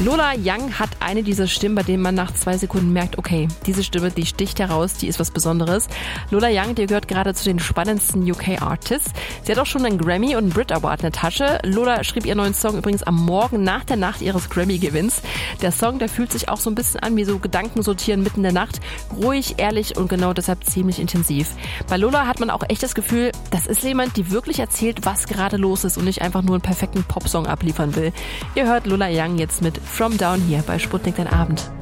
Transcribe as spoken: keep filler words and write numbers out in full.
Lola Young hat eine dieser Stimmen, bei denen man nach zwei Sekunden merkt, okay, diese Stimme, die sticht heraus, die ist was Besonderes. Lola Young, die gehört gerade zu den spannendsten U K-Artists. Sie hat auch schon einen Grammy und einen Brit Award in der Tasche. Lola schrieb ihren neuen Song übrigens am Morgen nach der Nacht ihres Grammy-Gewinns. Der Song, der fühlt sich auch so ein bisschen an wie so Gedanken sortieren mitten in der Nacht. Ruhig, ehrlich und genau deshalb ziemlich intensiv. Bei Lola hat man auch echt das Gefühl, das ist jemand, die wirklich erzählt, was gerade los ist und nicht einfach nur einen perfekten Popsong abliefern will. Ihr hört Lola Young jetzt mit From Down hier bei Sputnik dein Abend.